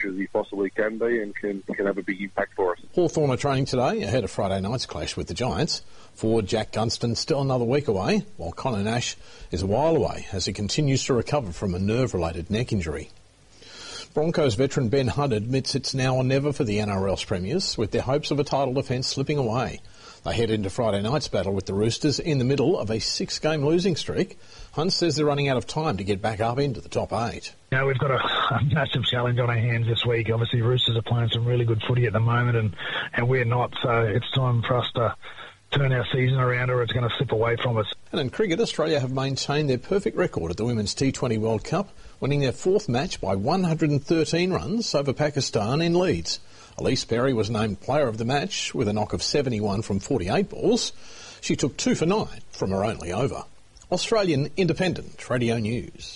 as he possibly can be and can have a big impact for us. Hawthorn are training today ahead of Friday night's clash with the Giants. Forward Jack Gunston still another week away, while Connor Nash is a while away as he continues to recover from a nerve-related neck injury. Broncos veteran Ben Hunt admits it's now or never for the NRL's premiers, with their hopes of a title defence slipping away. They head into Friday night's battle with the Roosters in the middle of a 6-game losing streak. Hunt says they're running out of time to get back up into the top 8. Now we've got a massive challenge on our hands this week. Obviously, Roosters are playing some really good footy at the moment, and we're not. So it's time for us to turn our season around, or it's going to slip away from us. And in cricket, Australia have maintained their perfect record at the Women's T20 World Cup, winning their 4th match by 113 runs over Pakistan in Leeds. Elise Perry was named player of the match with a knock of 71 from 48 balls. She took 2 for 9 from her only over. Australian Independent Radio News.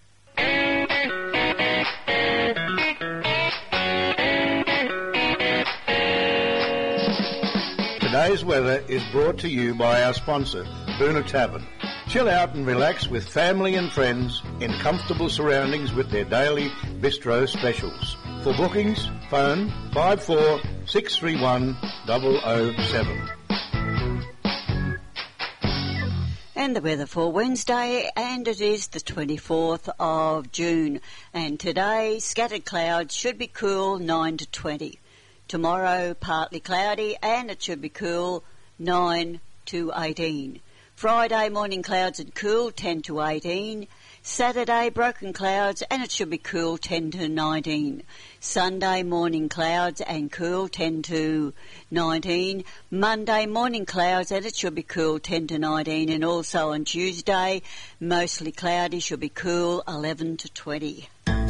Today's weather is brought to you by our sponsor, Boona Tavern. Chill out and relax with family and friends in comfortable surroundings with their daily bistro specials. For bookings, phone 54631007. And the weather for Wednesday, and it is the 24th of June. And today, scattered clouds, should be cool 9 to 20. Tomorrow, partly cloudy, and it should be cool 9 to 18. Friday, morning clouds and cool 10 to 18. Saturday, broken clouds, and it should be cool 10 to 19. Sunday, morning clouds and cool 10 to 19. Monday, morning clouds, and it should be cool 10 to 19. And also on Tuesday, mostly cloudy, should be cool 11 to 20.